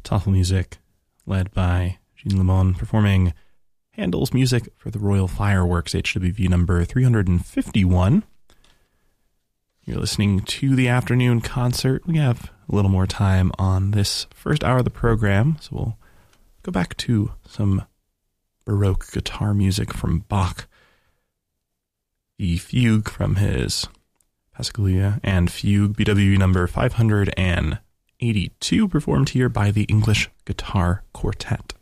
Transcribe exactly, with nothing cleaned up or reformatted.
Tafelmusik, led by Jean Lemon, performing Handel's music for the Royal Fireworks, H W V number three hundred fifty-one. You're listening to the afternoon concert. We have a little more time on this first hour of the program, so we'll go back to some Baroque guitar music from Bach. The Fugue from his Passacaglia and Fugue, B W V number five hundred eighty-two, performed here by the English Guitar Quartet.